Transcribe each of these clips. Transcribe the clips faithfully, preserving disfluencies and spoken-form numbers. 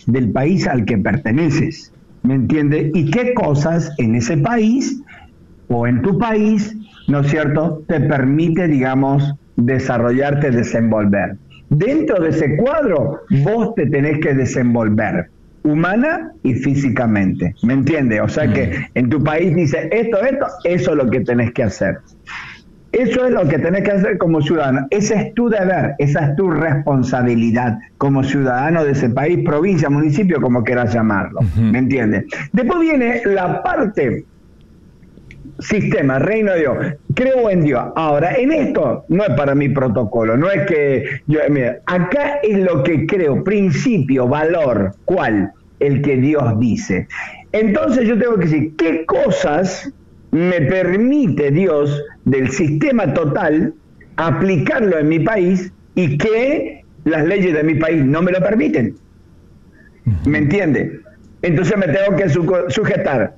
del país al que perteneces, ¿me entiendes? Y qué cosas en ese país o en tu país, ¿no es cierto?, te permite, digamos, desarrollarte, desenvolver. Dentro de ese cuadro, vos te tenés que desenvolver, humana y físicamente, ¿me entiendes? O sea que en tu país dice esto, esto, eso es lo que tenés que hacer. Eso es lo que tenés que hacer como ciudadano. Ese es tu deber, esa es tu responsabilidad como ciudadano de ese país, provincia, municipio, como quieras llamarlo, uh-huh. ¿me entiendes? Después viene la parte sistema, reino de Dios, creo en Dios. Ahora, en esto no es para mi protocolo, no es que yo, mira, acá es lo que creo, principio, valor, ¿cuál? El que Dios dice. Entonces yo tengo que decir, ¿qué cosas me permite Dios del sistema total aplicarlo en mi país y que las leyes de mi país no me lo permiten? ¿Me entiende? Entonces me tengo que sujetar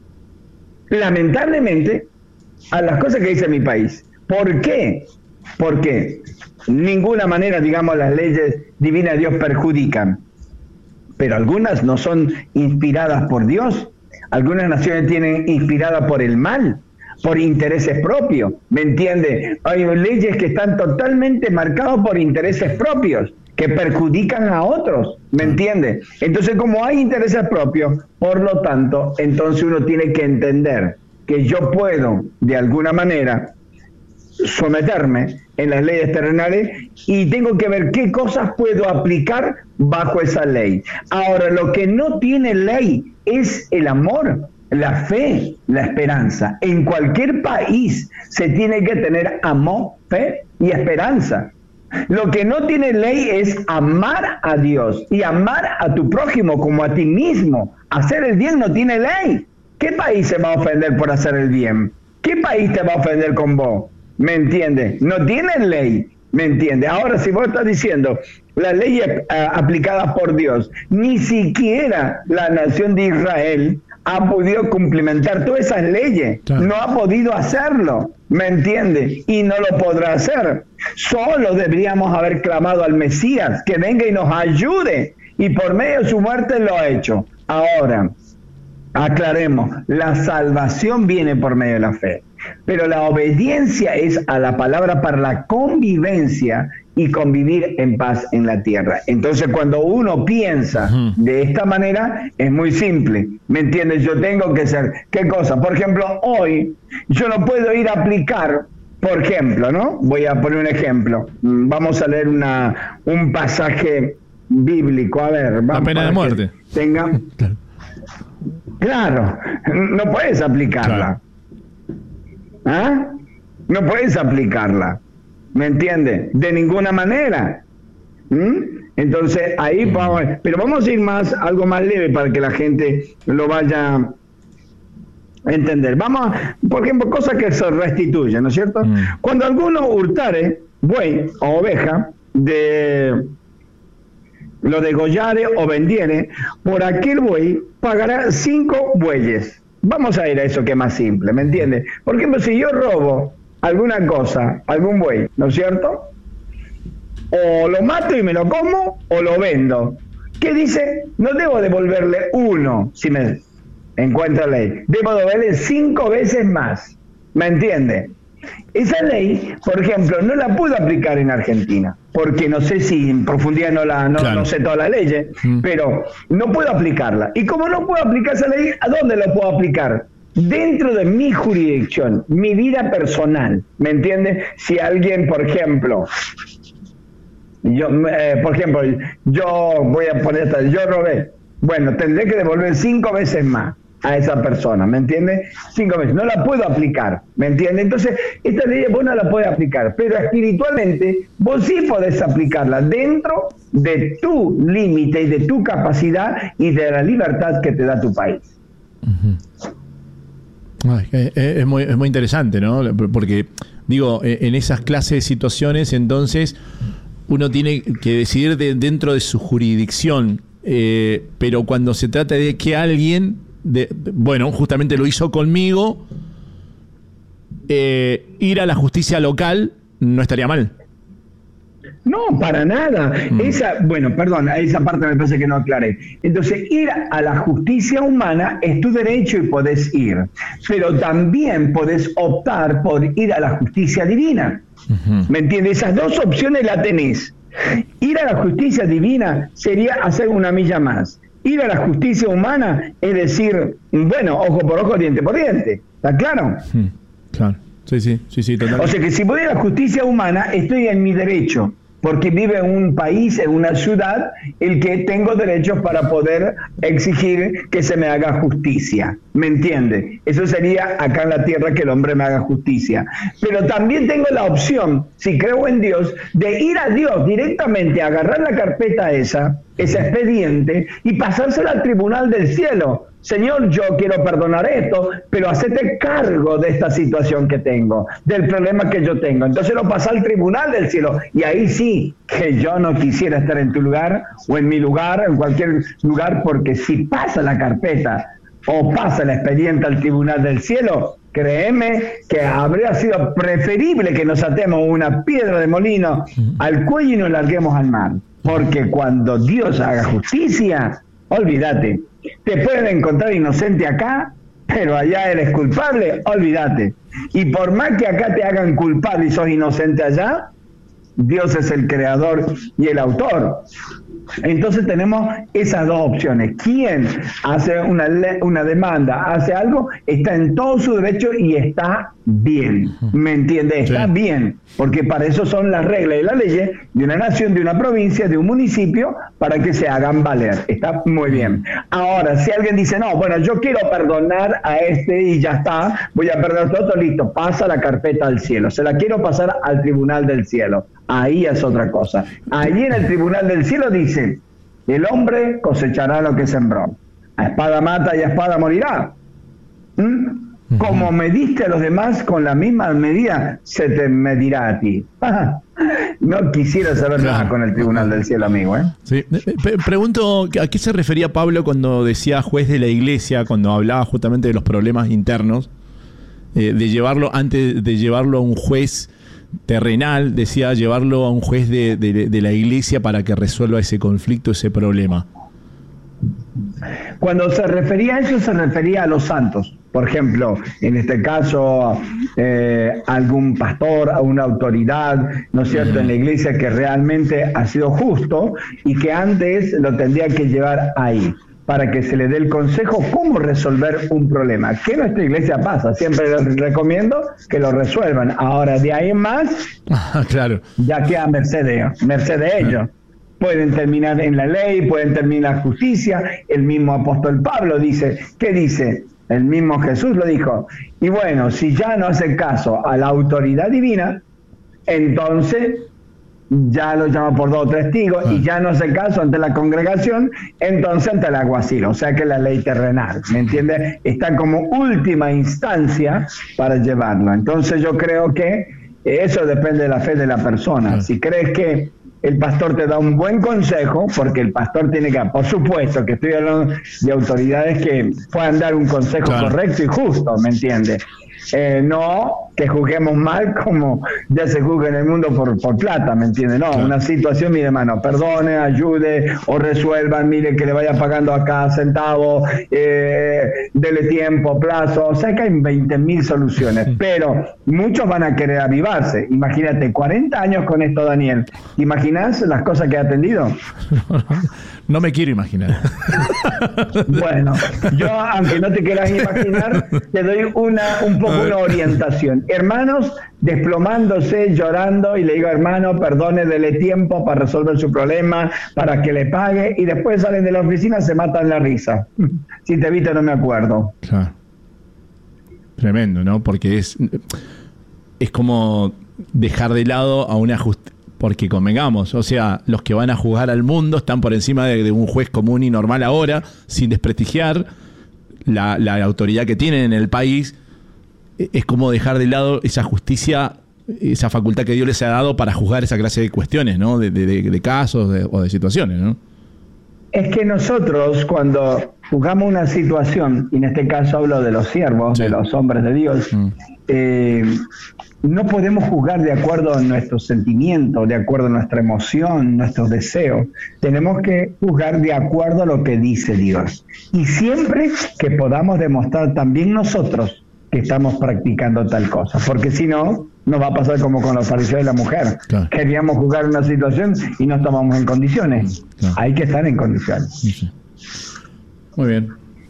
lamentablemente a las cosas que dice mi país. ¿Por qué? Porque ninguna manera, digamos, las leyes divinas de Dios perjudican, pero algunas no son inspiradas por Dios. Algunas naciones tienen inspiradas por el mal, por intereses propios, ¿me entiende? Hay leyes que están totalmente marcadas por intereses propios, que perjudican a otros, ¿me entiende? Entonces, como hay intereses propios, por lo tanto, entonces uno tiene que entender que yo puedo, de alguna manera, someterme en las leyes terrenales y tengo que ver qué cosas puedo aplicar bajo esa ley. Ahora, lo que no tiene ley es el amor, la fe, la esperanza. En cualquier país se tiene que tener amor, fe y esperanza. Lo que no tiene ley es amar a Dios y amar a tu prójimo como a ti mismo. Hacer el bien no tiene ley. ¿Qué país se va a ofender por hacer el bien? ¿Qué país te va a ofender con vos? ¿Me entiendes? No tiene ley. ¿Me entiendes? Ahora, si vos estás diciendo las leyes uh, aplicadas por Dios, ni siquiera la nación de Israel ha podido cumplimentar todas esas leyes. Claro. No ha podido hacerlo. ¿Me entiende? Y no lo podrá hacer. Solo deberíamos haber clamado al Mesías, que venga y nos ayude. Y por medio de su muerte lo ha hecho. Ahora, aclaremos, la salvación viene por medio de la fe. Pero la obediencia es a la palabra para la convivencia y convivir en paz en la tierra. Entonces, cuando uno piensa de esta manera, es muy simple. ¿Me entiendes? Yo tengo que ser, ¿qué cosa? Por ejemplo, hoy yo no puedo ir a aplicar, por ejemplo, ¿no? Voy a poner un ejemplo. Vamos a leer una, un pasaje bíblico. A ver, vamos. La pena de muerte. Tenga... Claro, no puedes aplicarla. Claro. ¿Ah? No puedes aplicarla. ¿Me entiendes? De ninguna manera. ¿Mm? Entonces, ahí vamos, pero vamos a ir más, algo más leve para que la gente lo vaya a entender. Vamos, a, por ejemplo, cosas que se restituyen, ¿no es cierto? Mm. Cuando alguno hurtare buey o oveja, de lo degollare o vendiere, por aquel buey pagará cinco bueyes. Vamos a ir a eso que es más simple, ¿me entiendes? Por ejemplo, si yo robo alguna cosa, algún buey, ¿no es cierto? O lo mato y me lo como, o lo vendo. ¿Qué dice? No debo devolverle uno, si me encuentra ley. Debo devolverle cinco veces más, ¿me entiende? Esa ley, por ejemplo, no la puedo aplicar en Argentina, porque no sé si en profundidad no la no, claro. no sé todas las leyes, mm. pero no puedo aplicarla. Y como no puedo aplicar esa ley, ¿a dónde lo puedo aplicar? Dentro de mi jurisdicción, mi vida personal, ¿me entiendes? Si alguien, por ejemplo, yo, eh, por ejemplo, yo voy a poner esta, yo robé, bueno, tendré que devolver cinco veces más a esa persona, ¿me entiendes? Cinco veces, no la puedo aplicar, ¿me entiendes? Entonces, esta ley vos no la podés aplicar, pero espiritualmente vos sí podés aplicarla dentro de tu límite y de tu capacidad y de la libertad que te da tu país. Uh-huh. Ay, es, es, muy, es muy interesante, ¿no? Porque, digo, en esas clases de situaciones, entonces, uno tiene que decidir de, dentro de su jurisdicción, eh, pero cuando se trata de que alguien, de, bueno, justamente lo hizo conmigo, eh, ir a la justicia local no estaría mal. No, para nada. Mm. Esa, bueno, perdón, esa parte me parece que no aclaré. Entonces, ir a la justicia humana es tu derecho y podés ir. Pero también podés optar por ir a la justicia divina. Uh-huh. ¿Me entiendes? Esas dos opciones las tenés. Ir a la justicia divina sería hacer una milla más. Ir a la justicia humana es decir, bueno, ojo por ojo, diente por diente. ¿Está claro? Uh-huh. Claro. Sí, sí, sí, sí, totalmente. O sea que si voy a la justicia humana, estoy en mi derecho, porque vive en un país, en una ciudad, el que tengo derechos para poder exigir que se me haga justicia. ¿Me entiende? Eso sería acá en la tierra que el hombre me haga justicia. Pero también tengo la opción, si creo en Dios, de ir a Dios directamente, agarrar la carpeta esa, ese expediente, y pasársela al tribunal del cielo. Señor, yo quiero perdonar esto, pero hacete cargo de esta situación que tengo, del problema que yo tengo. Entonces lo pasa al tribunal del cielo. Y ahí sí, que yo no quisiera estar en tu lugar, o en mi lugar, en cualquier lugar, porque si pasa la carpeta, o pasa el expediente al tribunal del cielo, créeme que habría sido preferible que nos atemos una piedra de molino al cuello y nos larguemos al mar. Porque cuando Dios haga justicia, olvídate, te pueden encontrar inocente acá, pero allá eres culpable, olvídate. Y por más que acá te hagan culpable y sos inocente allá, Dios es el creador y el autor. Entonces tenemos esas dos opciones. Quien hace una, una demanda, hace algo, está en todo su derecho y está bien. ¿Me entiende? Está sí. bien, porque para eso son las reglas y las leyes de una nación, de una provincia, de un municipio, para que se hagan valer. Está muy bien. Ahora, si alguien dice, no, bueno, yo quiero perdonar a este y ya está, voy a perdonar todo, listo, pasa la carpeta al cielo. Se la quiero pasar al tribunal del cielo. Ahí es otra cosa. Ahí en el tribunal del cielo dice, el hombre cosechará lo que sembró. A espada mata y a espada morirá. ¿Mm? Como mediste a los demás, con la misma medida se te medirá a ti. No quisiera saber claro. nada con el tribunal del cielo, amigo. ¿eh? Sí. Pregunto, ¿a qué se refería Pablo cuando decía juez de la iglesia, cuando hablaba justamente de los problemas internos, eh, de llevarlo, antes de llevarlo a un juez terrenal, decía llevarlo a un juez de, de, de la iglesia para que resuelva ese conflicto, ese problema? Cuando se refería a eso, se refería a los santos. Por ejemplo, en este caso, eh, algún pastor, a una autoridad, ¿no es cierto?, uh-huh. en la iglesia que realmente ha sido justo y que antes lo tendría que llevar ahí, para que se le dé el consejo cómo resolver un problema. ¿Qué nuestra iglesia pasa? Siempre les recomiendo que lo resuelvan. Ahora, de ahí en más, ah, claro. ya queda merced de, merced de ellos. Ah. Pueden terminar en la ley, pueden terminar en la justicia. El mismo apóstol Pablo dice, ¿qué dice? El mismo Jesús lo dijo. Y bueno, si ya no hace caso a la autoridad divina, entonces ya lo llama por dos testigos, ah. y ya no hace caso ante la congregación, entonces ante el alguacil, o sea que la ley terrenal, ¿me entiendes? Está como última instancia para llevarlo. Entonces yo creo que eso depende de la fe de la persona. Ah. Si crees que el pastor te da un buen consejo, porque el pastor tiene que, por supuesto que estoy hablando de autoridades que puedan dar un consejo claro. correcto y justo, ¿me entiendes? Eh, no que juzguemos mal como ya se juzga en el mundo por, por plata, ¿me entiende? No, claro. una situación, mire hermano, perdone, ayude o resuelvan, mire que le vaya pagando a cada centavo, eh, dele tiempo, plazo, o sea que hay veinte mil soluciones, pero muchos van a querer avivarse. Imagínate, cuarenta años con esto, Daniel, ¿imaginás las cosas que ha atendido? No me quiero imaginar. Bueno, yo, aunque no te quieras imaginar, te doy una un poco una orientación. Hermanos desplomándose, llorando, y le digo, hermano, perdone, dele tiempo para resolver su problema, para que le pague, y después salen de la oficina, se matan la risa. Si te viste, no me acuerdo. Claro. Tremendo, ¿no? Porque es, es como dejar de lado a una justicia. Porque convengamos, o sea, los que van a juzgar al mundo están por encima de, de un juez común y normal ahora, sin desprestigiar la, la autoridad que tienen en el país. Es como dejar de lado esa justicia, esa facultad que Dios les ha dado para juzgar esa clase de cuestiones, ¿no? De, de, de casos de, o de situaciones, ¿no? Es que nosotros, cuando juzgamos una situación, y en este caso hablo de los siervos, sí. de los hombres de Dios, mm. eh, no podemos juzgar de acuerdo a nuestros sentimientos, de acuerdo a nuestra emoción, nuestros deseos. Tenemos que juzgar de acuerdo a lo que dice Dios. Y siempre que podamos demostrar también nosotros que estamos practicando tal cosa. Porque si no, nos va a pasar como con los fariseos y la mujer. Claro. Queríamos juzgar una situación y no estábamos en condiciones. Claro. Hay que estar en condiciones. Sí. Muy bien.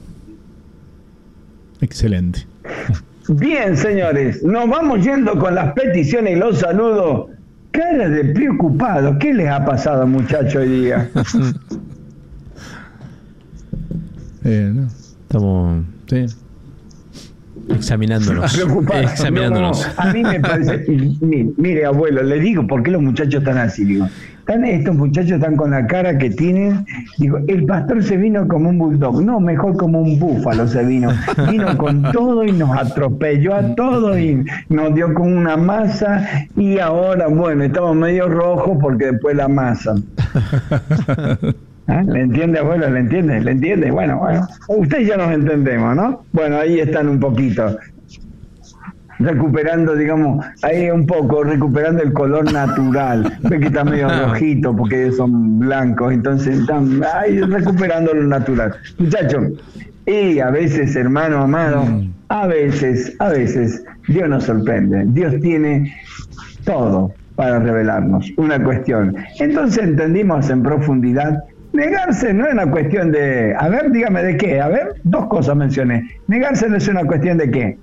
Excelente. Bien, señores, nos vamos yendo con las peticiones y los saludos. Cara de preocupado, ¿qué les ha pasado, muchachos, hoy día? eh, no. Estamos sí. examinándonos. examinándonos. No, a mí me parece, mire, mire, abuelo, le digo, ¿por qué los muchachos están así? Digo, están, estos muchachos están con la cara que tienen. Digo, el pastor se vino como un bulldog, no, mejor como un búfalo se vino. Vino con todo y nos atropelló a todos y nos dio con una masa y ahora, bueno, estamos medio rojos porque después la masa. ¿Ah? ¿Le entiende, abuelo? ¿Le entiende? ¿Le entiende? Bueno, bueno, ustedes ya nos entendemos, ¿no? Bueno, ahí están un poquito. Recuperando, digamos, ahí un poco, recuperando el color natural. Ve que está medio rojito porque ellos son blancos, entonces están ahí recuperando lo natural. Muchachos, y a veces, hermano amado, a veces, a veces, Dios nos sorprende. Dios tiene todo para revelarnos, una cuestión. Entonces entendimos en profundidad. Negarse no es una cuestión de... A ver, dígame de qué. A ver, dos cosas mencioné. Negarse no es una cuestión de qué.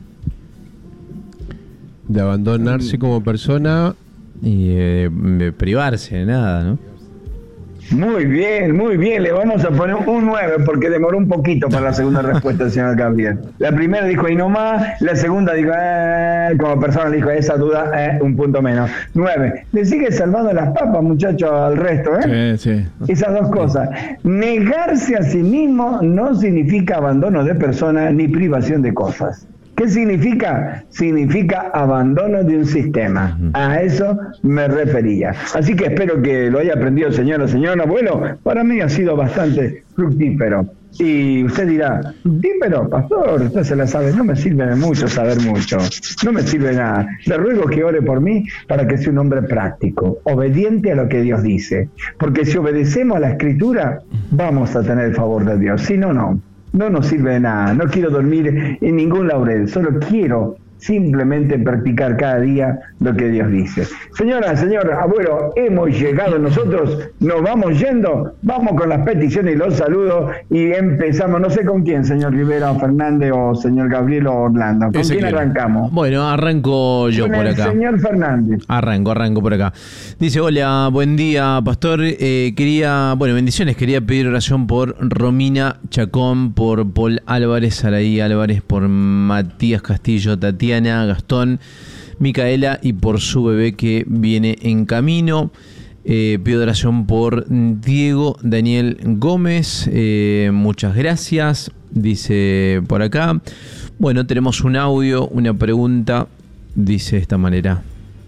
De abandonarse como persona y eh, de privarse de nada, ¿no? Muy bien, muy bien. Le vamos a poner un nueve porque demoró un poquito para la segunda respuesta del señor Gabriel. La primera dijo ahí nomás, la segunda dijo, eh, como persona dijo esa duda, eh, un punto menos. nueve. Le sigue salvando las papas, muchachos, al resto, ¿eh? Sí, sí. Esas dos cosas. Negarse a sí mismo no significa abandono de persona ni privación de cosas. ¿Qué significa? Significa abandono de un sistema. A eso me refería. Así que espero que lo haya aprendido, señora, señora. Bueno, para mí ha sido bastante fructífero. Y usted dirá, fructífero, pastor, usted se la sabe. No me sirve de mucho saber mucho. No me sirve nada. Le ruego que ore por mí para que sea un hombre práctico, obediente a lo que Dios dice. Porque si obedecemos a la Escritura, vamos a tener el favor de Dios. Si no, no. No nos sirve de nada, no quiero dormir en ningún laurel, solo quiero simplemente practicar cada día lo que Dios dice. Señora, señor, abuelo, hemos llegado nosotros, nos vamos yendo, vamos con las peticiones y los saludos y empezamos, no sé con quién, señor Rivera o Fernández o señor Gabriel o Orlando. ¿Con quién arrancamos? Bueno, arranco yo con por el acá. Señor Fernández. Arranco, arranco por acá. Dice, hola, buen día, pastor. Eh, quería, bueno, bendiciones, quería pedir oración por Romina Chacón, por Paul Álvarez, Saraí Álvarez, por Matías Castillo, Tatiana, Gastón, Micaela y por su bebé que viene en camino. Eh, pido oración por Diego Daniel Gómez. Eh, muchas gracias. Dice por acá. Bueno, tenemos un audio, una pregunta. Dice de esta manera.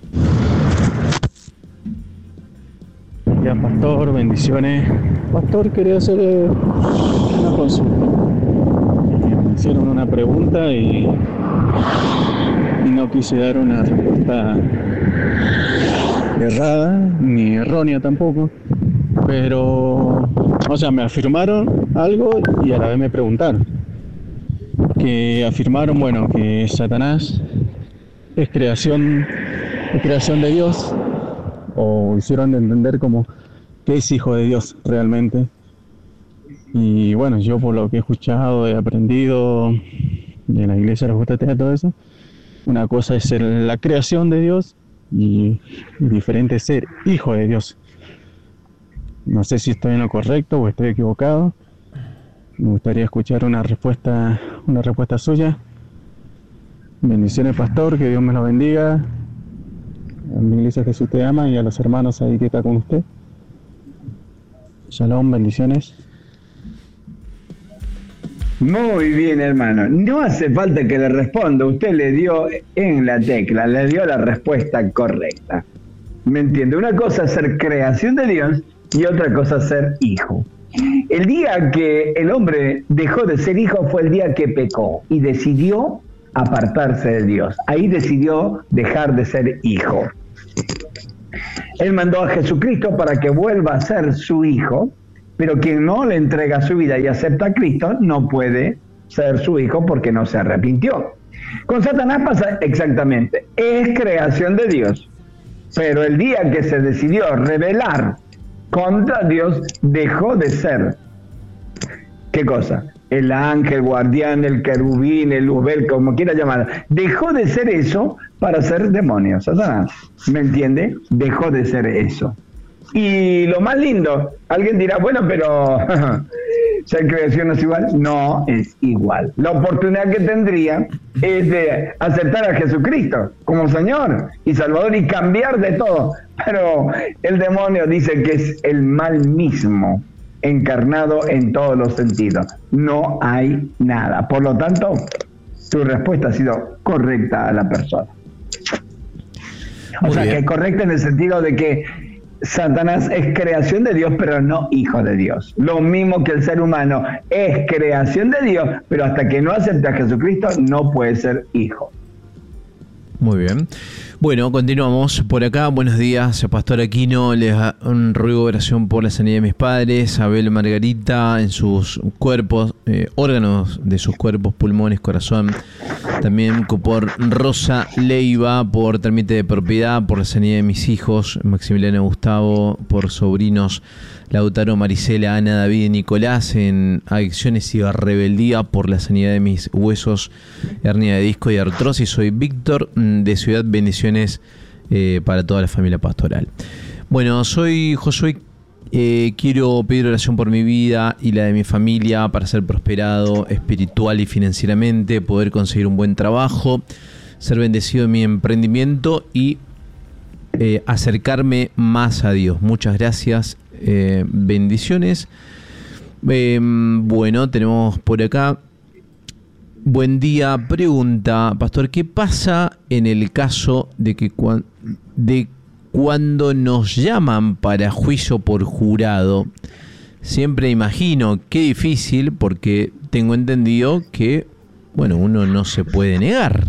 Ya, pastor, bendiciones. Pastor, quería hacer una consulta. Me hicieron una pregunta y, y no quise dar una respuesta errada ni errónea tampoco, pero, o sea, me afirmaron algo y a la vez me preguntaron. Que afirmaron, bueno, que Satanás es creación, es creación de Dios, o hicieron entender como que es hijo de Dios realmente. Y bueno, yo por lo que he escuchado, he aprendido de la iglesia, la justicia, todo eso, una cosa es ser la creación de Dios y, y diferente es ser hijo de Dios. No sé si estoy en lo correcto o estoy equivocado. Me gustaría escuchar una respuesta, una respuesta suya. Bendiciones, pastor, que Dios me lo bendiga. A mi iglesia Jesús te ama y a los hermanos ahí que está con usted. Shalom, bendiciones. Muy bien, hermano. No hace falta que le responda. Usted le dio en la tecla, le dio la respuesta correcta. ¿Me entiende? Una cosa es ser creación de Dios y otra cosa es ser hijo. El día que el hombre dejó de ser hijo fue el día que pecó y decidió apartarse de Dios. Ahí decidió dejar de ser hijo. Él mandó a Jesucristo para que vuelva a ser su hijo, pero quien no le entrega su vida y acepta a Cristo no puede ser su hijo porque no se arrepintió. Con Satanás pasa exactamente. Es creación de Dios, pero el día que se decidió rebelar contra Dios, dejó de ser. ¿Qué cosa? El ángel, guardián, el querubín, el luzbel, como quiera llamar. Dejó de ser eso para ser demonio, Satanás. ¿Me entiende? Dejó de ser eso. Y lo más lindo, alguien dirá, bueno, pero ¿ser creación no es igual? No es igual. La oportunidad que tendría es de aceptar a Jesucristo como Señor y Salvador y cambiar de todo. Pero el demonio dice que es el mal mismo, encarnado en todos los sentidos. No hay nada. Por lo tanto, tu respuesta ha sido correcta a la persona. O Muy sea, bien. que es correcta en el sentido de que Satanás es creación de Dios, pero no hijo de Dios. Lo mismo que el ser humano es creación de Dios, pero hasta que no acepte a Jesucristo no puede ser hijo. Muy bien. Bueno, continuamos por acá. Buenos días, Pastor Aquino. Les ha- un ruego de oración por la sanidad de mis padres, Abel, Margarita, en sus cuerpos, eh, órganos de sus cuerpos, pulmones, corazón. También por Rosa Leiva, por trámite de propiedad, por la sanidad de mis hijos, Maximiliano Gustavo, por sobrinos Lautaro, Marisela, Ana, David y Nicolás, en adicciones y rebeldía, por la sanidad de mis huesos, hernia de disco y artrosis. Soy Víctor, mm, de Ciudad. Bendiciones eh, para toda la familia pastoral. Bueno, soy Josué. Eh, quiero pedir oración por mi vida y la de mi familia para ser prosperado espiritual y financieramente, poder conseguir un buen trabajo, ser bendecido en mi emprendimiento y eh, acercarme más a Dios. Muchas gracias. Eh, bendiciones. Eh, bueno, tenemos por acá. Buen día. Pregunta, Pastor, ¿qué pasa en el caso de que cuan, de cuando nos llaman para juicio por jurado? Siempre imagino qué difícil, porque tengo entendido que, bueno, uno no se puede negar.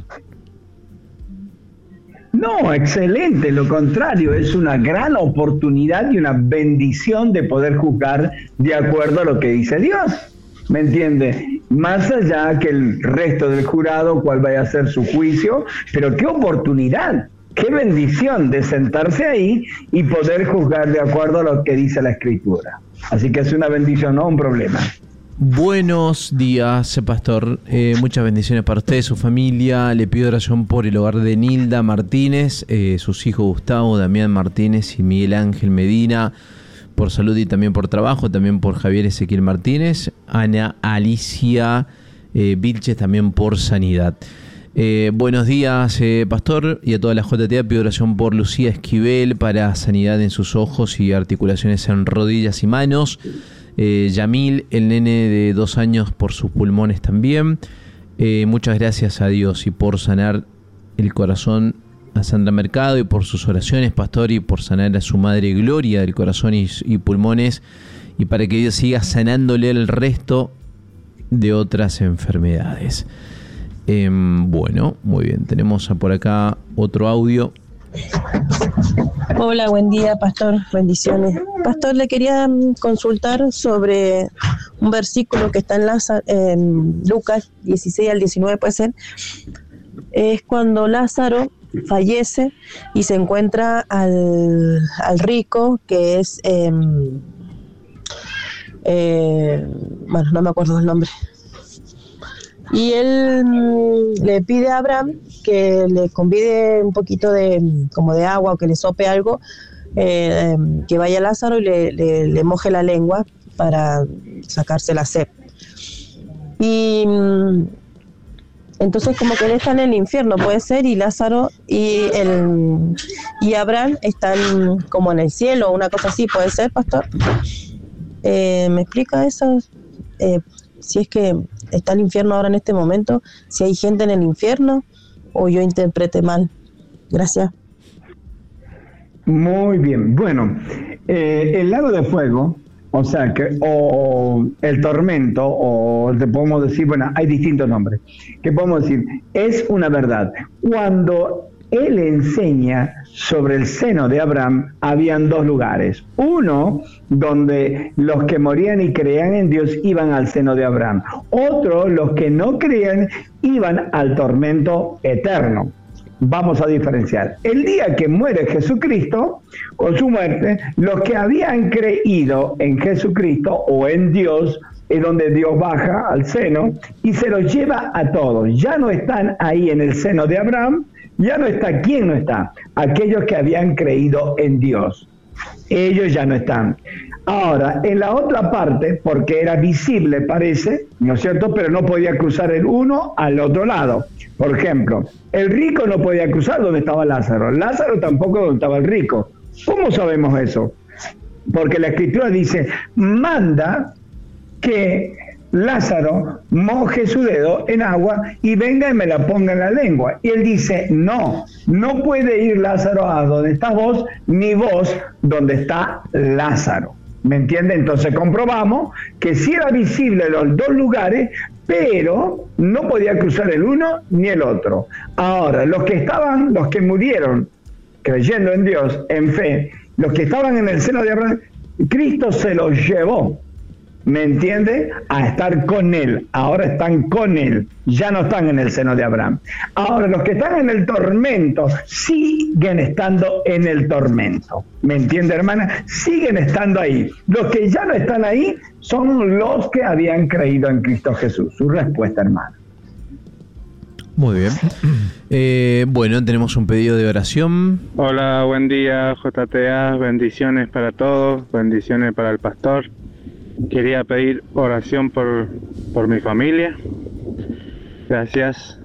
No, excelente, lo contrario, es una gran oportunidad y una bendición de poder juzgar de acuerdo a lo que dice Dios, ¿me entiende? Más allá que el resto del jurado, cuál vaya a ser su juicio, pero qué oportunidad, qué bendición de sentarse ahí y poder juzgar de acuerdo a lo que dice la Escritura. Así que es una bendición, no un problema. Buenos días, Pastor. Eh, muchas bendiciones para usted, su familia. Le pido oración por el hogar de Nilda Martínez, eh, sus hijos Gustavo, Damián Martínez y Miguel Ángel Medina, por salud y también por trabajo, también por Javier Ezequiel Martínez, Ana Alicia eh, Vilches, también por sanidad. Eh, buenos días, eh, Pastor, y a toda la J T A. Pido oración por Lucía Esquivel para sanidad en sus ojos y articulaciones en rodillas y manos. Eh, Yamil, el nene de dos años, por sus pulmones también. Eh, muchas gracias a Dios y por sanar el corazón a Sandra Mercado y por sus oraciones, Pastor, y por sanar a su madre Gloria del corazón y, y pulmones, y para que Dios siga sanándole el resto de otras enfermedades. Eh, bueno, muy bien, tenemos por acá otro audio. Hola, buen día, Pastor, bendiciones. Pastor, le quería consultar sobre un versículo que está en, Lázaro, en Lucas dieciséis al diecinueve, puede ser. Es cuando Lázaro fallece y se encuentra al, al rico, que es, eh, eh, bueno, no me acuerdo el nombre. Y él mm, le pide a Abraham que le convide un poquito de como de agua o que le sope algo, eh, que vaya a Lázaro y le, le, le moje la lengua para sacarse la sed. Y mm, entonces como que él está en el infierno, puede ser, y Lázaro y el y Abraham están como en el cielo, una cosa así, puede ser, Pastor. Eh, ¿Me explica eso? Eh, si es que está el infierno ahora en este momento, si hay gente en el infierno o yo interpreté mal. Gracias. Muy bien, bueno, eh, el lago de fuego O sea, que o el tormento, o te podemos decir, bueno, hay distintos nombres. ¿Qué podemos decir? Es una verdad. Cuando él enseña sobre el seno de Abraham, habían dos lugares. Uno, donde los que morían y creían en Dios iban al seno de Abraham. Otro, los que no creían, iban al tormento eterno. Vamos a diferenciar. El día que muere Jesucristo, con su muerte, los que habían creído en Jesucristo o en Dios, es donde Dios baja al seno y se los lleva a todos. Ya no están ahí en el seno de Abraham, ya no está. ¿Quién no está? Aquellos que habían creído en Dios. Ellos ya no están. Ahora, en la otra parte, porque era visible, parece, ¿no es cierto? Pero no podía cruzar el uno al otro lado. Por ejemplo, el rico no podía cruzar donde estaba Lázaro. Lázaro tampoco donde estaba el rico. ¿Cómo sabemos eso? Porque la Escritura dice, manda que Lázaro moje su dedo en agua y venga y me la ponga en la lengua. Y él dice, no, no puede ir Lázaro a donde estás vos, ni vos donde está Lázaro. ¿Me entiende? Entonces comprobamos que sí era visible los dos lugares, pero no podía cruzar el uno ni el otro. Ahora, los que estaban, los que murieron creyendo en Dios, en fe, los que estaban en el seno de Abraham, Cristo se los llevó. ¿Me entiende? A estar con él. Ahora están con él. Ya no están en el seno de Abraham. Ahora, los que están en el tormento siguen estando en el tormento. ¿Me entiende, hermana? Siguen estando ahí. Los que ya no están ahí son los que habían creído en Cristo Jesús. Su respuesta, hermana. Muy bien. Eh, bueno, tenemos un pedido de oración. Hola, buen día, J T A. Bendiciones para todos. Bendiciones para el pastor. Quería pedir oración por, por mi familia. Gracias.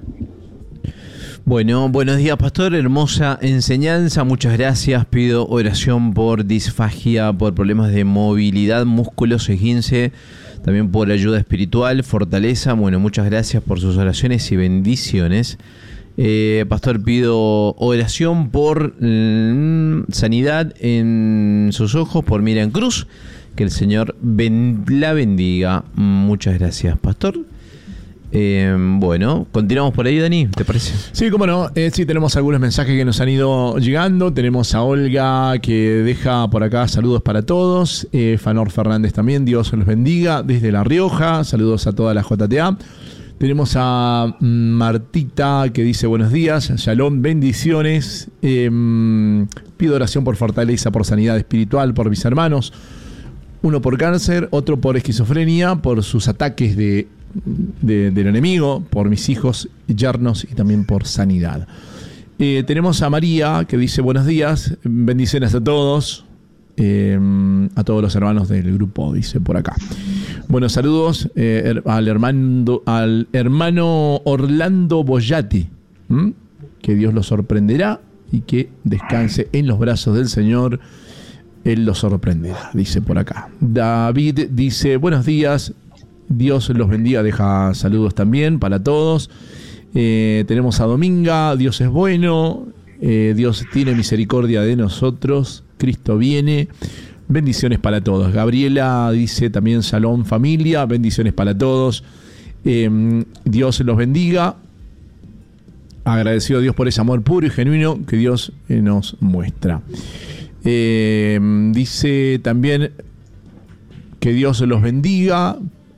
Bueno, buenos días, pastor. Hermosa enseñanza. Muchas gracias. Pido oración por disfagia, por problemas de movilidad, músculos, esguince. También por ayuda espiritual, fortaleza. Bueno, muchas gracias por sus oraciones y bendiciones. Eh, pastor, pido oración por mm, sanidad en sus ojos, por Miriam Cruz. Que el Señor ben, la bendiga. Muchas gracias, pastor. Eh, bueno, continuamos por ahí, Dani, ¿te parece? Sí, cómo no. Eh, sí, tenemos algunos mensajes que nos han ido llegando. Tenemos a Olga que deja por acá saludos para todos. Eh, Fanor Fernández también, Dios los bendiga. Desde La Rioja, saludos a toda la J T A. Tenemos a Martita que dice buenos días, shalom, bendiciones. Eh, pido oración por fortaleza, por sanidad espiritual, por mis hermanos. Uno por cáncer, otro por esquizofrenia, por sus ataques de, de, del enemigo, por mis hijos, yernos y también por sanidad. Eh, tenemos a María que dice buenos días, bendiciones a todos, eh, a todos los hermanos del grupo, dice por acá. Buenos saludos eh, al, hermano, al hermano Orlando Boyati, ¿m? Que Dios lo sorprenderá y que descanse en los brazos del Señor. Él lo sorprenderá, dice por acá. David dice, buenos días, Dios los bendiga, deja saludos también para todos. Eh, tenemos a Dominga, Dios es bueno, eh, Dios tiene misericordia de nosotros, Cristo viene, bendiciones para todos. Gabriela dice también, shalom familia, bendiciones para todos. Eh, Dios los bendiga. Agradecido a Dios por ese amor puro y genuino que Dios eh, nos muestra. Eh, dice también que Dios los bendiga.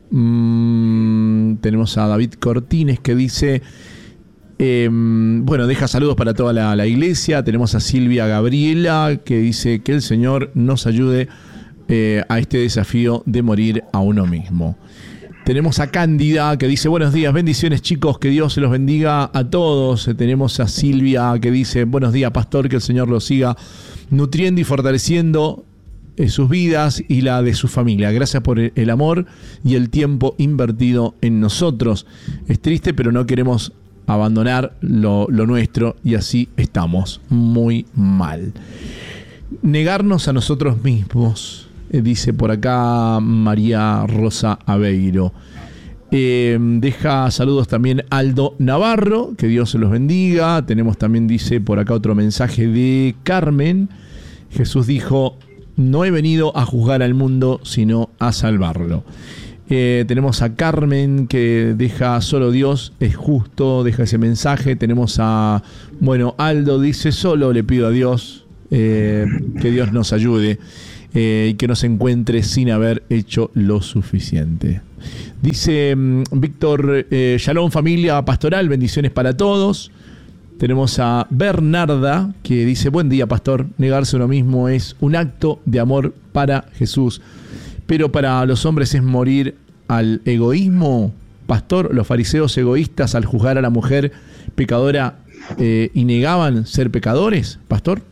Mm, tenemos a David Cortines que dice eh, bueno, deja saludos para toda la, la iglesia. Tenemos a Silvia Gabriela que dice que el Señor nos ayude eh, a este desafío de morir a uno mismo. Tenemos a Cándida que dice buenos días, bendiciones chicos, que Dios los bendiga a todos. Tenemos a Silvia que dice buenos días pastor, que el Señor los siga nutriendo y fortaleciendo eh, sus vidas y la de su familia. Gracias por el amor y el tiempo invertido en nosotros. Es triste, pero no queremos abandonar lo, lo nuestro y así estamos muy mal. Negarnos a nosotros mismos, eh, dice por acá María Rosa Aveiro. Eh, deja saludos también Aldo Navarro, que Dios se los bendiga. Tenemos también, dice por acá otro mensaje de Carmen. Jesús dijo, no he venido a juzgar al mundo, sino a salvarlo. Eh, tenemos a Carmen que deja solo Dios es justo, deja ese mensaje. Tenemos a, bueno, Aldo dice solo le pido a Dios eh, que Dios nos ayude eh, y que nos encuentre sin haber hecho lo suficiente. Dice um, Víctor, eh, Shalom familia pastoral, bendiciones para todos. Tenemos a Bernarda que dice buen día pastor, negarse a uno mismo es un acto de amor para Jesús. Pero para los hombres es morir al egoísmo. Pastor, los fariseos egoístas al juzgar a la mujer pecadora eh, y negaban ser pecadores, pastor.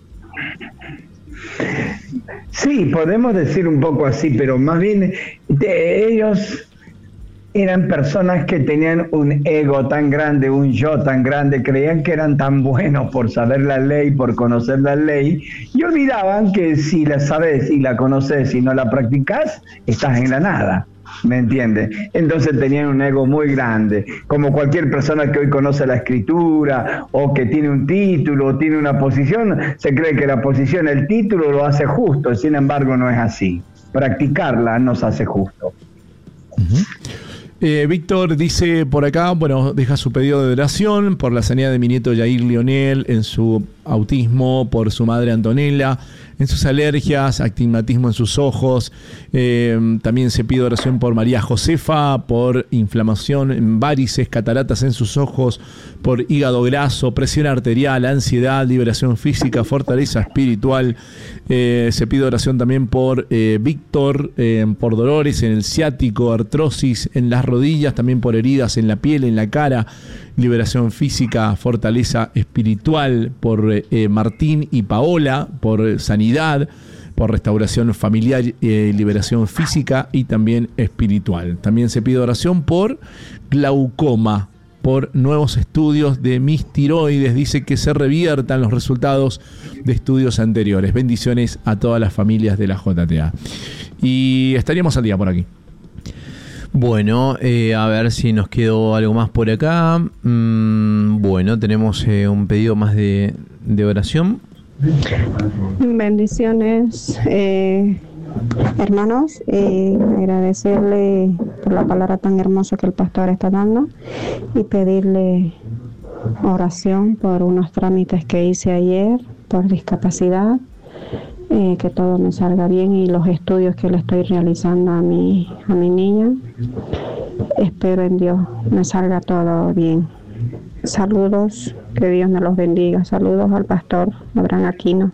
Sí, podemos decir un poco así, pero más bien de ellos eran personas que tenían un ego tan grande, un yo tan grande, creían que eran tan buenos por saber la ley, por conocer la ley, y olvidaban que si la sabes y la conoces y no la practicas, estás en la nada, ¿me entiendes? Entonces tenían un ego muy grande, como cualquier persona que hoy conoce la escritura, o que tiene un título, o tiene una posición, se cree que la posición, el título lo hace justo, sin embargo no es así. Practicarla nos hace justo. Uh-huh. Eh, Víctor dice por acá, bueno, deja su pedido de oración por la sanidad de mi nieto Yair Lionel en su autismo, por su madre Antonella, en sus alergias, astigmatismo en sus ojos. Eh, también se pide oración por María Josefa, por inflamación en varices, cataratas en sus ojos, por hígado graso, presión arterial, ansiedad, liberación física, fortaleza espiritual. Eh, se pide oración también por eh, Víctor, eh, por dolores en el ciático, artrosis en las rodillas, también por heridas en la piel, en la cara, liberación física, fortaleza espiritual, por eh, Martín y Paola, por sanidad, por restauración familiar, eh, liberación física y también espiritual. También se pide oración por glaucoma, por nuevos estudios de mis tiroides, dice que se reviertan los resultados de estudios anteriores. Bendiciones a todas las familias de la J T A. Y estaríamos al día por aquí. Bueno, eh, a ver si nos quedó algo más por acá. Mm, bueno, tenemos eh, un pedido más de, de oración. Bendiciones, eh, hermanos. Eh, agradecerle por la palabra tan hermosa que el pastor está dando y pedirle oración por unos trámites que hice ayer por discapacidad. Eh, que todo me salga bien y los estudios que le estoy realizando a mi, a mi niña. Espero en Dios me salga todo bien. Saludos, que Dios me los bendiga. Saludos al pastor Abraham Aquino.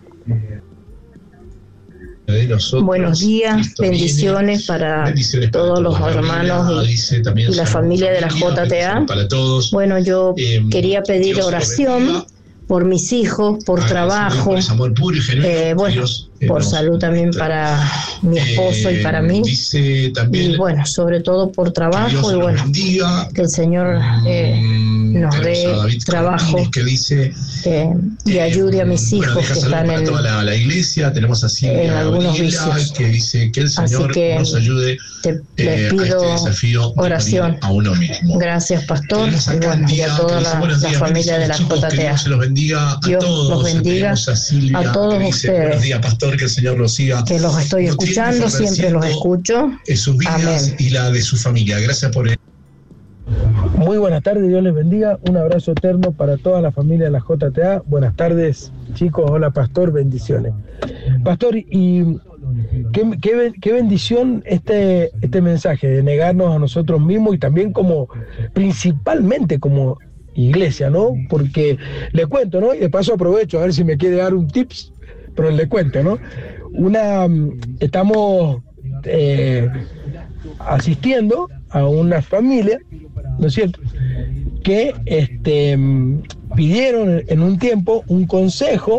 Buenos días, bendiciones para bendiciones para todos los hermanos y, y la familia de la J T A. Bueno, yo eh, quería pedir oración por mis hijos, por ah, trabajo, por amor puro y genuino, eh, bueno, Dios, eh, por salud también para mi esposo eh, y para mí. Dice también, y bueno, sobre todo por trabajo y bueno, bendiga, que el Señor eh, nos dé trabajo que dice, eh, y ayude a mis hijos bueno, que están en, toda la, la iglesia. Tenemos así en algunos vicios. Que dice que el Señor que nos ayude te, eh, pido a este desafío oración a uno mismo. Gracias, pastor, y bueno, y a toda la, la familia de la J T A. Dios todos, los bendiga a, Silvia, a todos dice, ustedes. Buenos días, pastor, que el Señor los siga. Que los estoy escuchando, siempre los escucho. En sus vidas Amén. Y la de su familia. Gracias por el... Muy buenas tardes, Dios les bendiga. Un abrazo eterno para toda la familia de la J T A. Buenas tardes, chicos. Hola, pastor. Bendiciones. Pastor, y qué, qué, qué bendición este, este mensaje de negarnos a nosotros mismos y también como, principalmente como iglesia, ¿no? Porque le cuento, ¿no? Y de paso aprovecho a ver si me quiere dar un tips, pero le cuento, ¿no? Una, estamos eh, asistiendo a una familia, ¿no es cierto?, que este, pidieron en un tiempo un consejo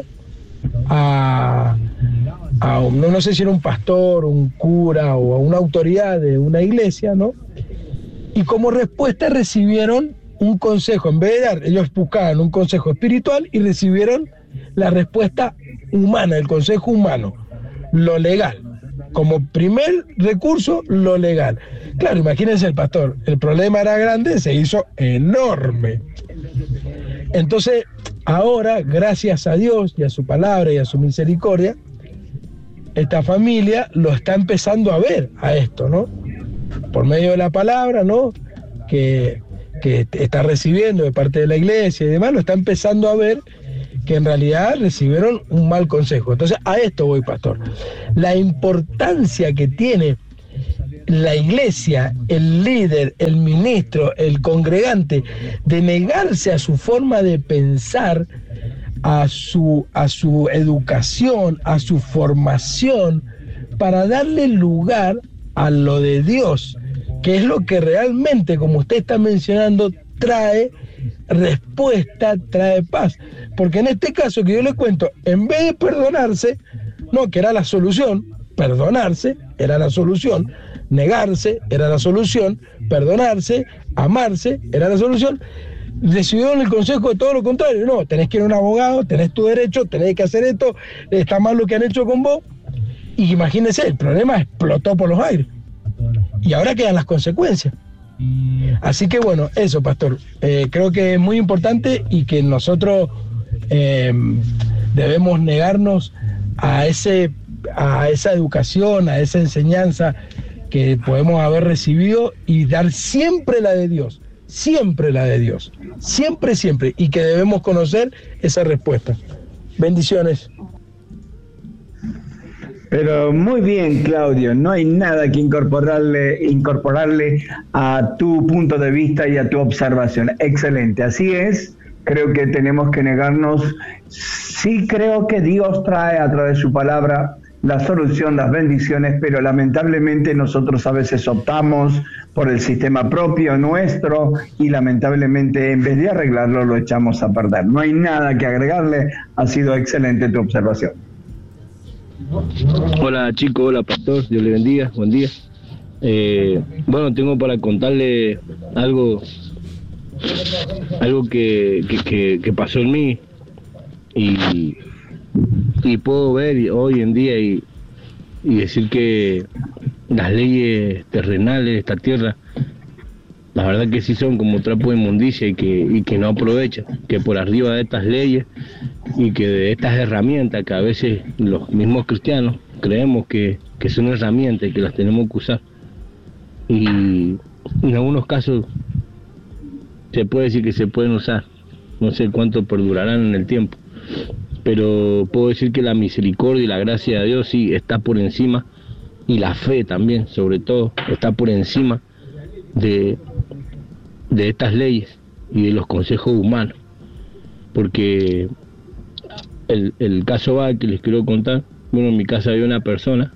a, a un, no, no sé si era un pastor, un cura o a una autoridad de una iglesia, ¿no? Y como respuesta recibieron un consejo, en vez de dar, ellos buscaban un consejo espiritual y recibieron la respuesta humana, el consejo humano, lo legal. Como primer recurso, lo legal. Claro, imagínense el pastor, el problema era grande, se hizo enorme. Entonces, ahora, gracias a Dios y a su palabra y a su misericordia, esta familia lo está empezando a ver a esto, ¿no? Por medio de la palabra, ¿no? Que, que está recibiendo de parte de la iglesia y demás, lo está empezando a ver que en realidad recibieron un mal consejo. Entonces, a esto voy, pastor. La importancia que tiene la iglesia, el líder, el ministro, el congregante, de negarse a su forma de pensar, a su, a su educación, a su formación, para darle lugar a lo de Dios, que es lo que realmente, como usted está mencionando, trae respuesta, trae paz. Porque en este caso que yo le cuento, en vez de perdonarse, no, que era la solución, perdonarse era la solución, negarse era la solución, perdonarse, amarse era la solución, decidieron el consejo de todo lo contrario. No, tenés que ir a un abogado, tenés tu derecho, tenés que hacer esto, está mal lo que han hecho con vos. Y imagínense, el problema explotó por los aires. Y ahora quedan las consecuencias. Así que bueno, eso, pastor. Eh, creo que es muy importante y que nosotros eh, debemos negarnos a, ese, a esa educación, a esa enseñanza que podemos haber recibido y dar siempre la de Dios. Siempre la de Dios. Siempre, siempre. Y que debemos conocer esa respuesta. Bendiciones. Pero muy bien, Claudio, no hay nada que incorporarle, incorporarle a tu punto de vista y a tu observación. Excelente, así es. Creo que tenemos que negarnos. Sí creo que Dios trae a través de su palabra la solución, las bendiciones, pero lamentablemente nosotros a veces optamos por el sistema propio nuestro y lamentablemente en vez de arreglarlo lo echamos a perder. No hay nada que agregarle, ha sido excelente tu observación. Hola chicos, hola pastor, Dios le bendiga, buen día. Eh, bueno, tengo para contarle algo algo que, que, que, que pasó en mí y, y puedo ver hoy en día y, y decir que las leyes terrenales de esta tierra, la verdad que sí son como trapo de inmundicia y que, y que no aprovechan, que por arriba de estas leyes y que de estas herramientas que a veces los mismos cristianos creemos que, que son herramientas y que las tenemos que usar. Y en algunos casos se puede decir que se pueden usar, no sé cuánto perdurarán en el tiempo, pero puedo decir que la misericordia y la gracia de Dios sí está por encima, y la fe también, sobre todo, está por encima de, de estas leyes y de los consejos humanos. Porque el, el caso va que les quiero contar. Bueno, en mi casa había una persona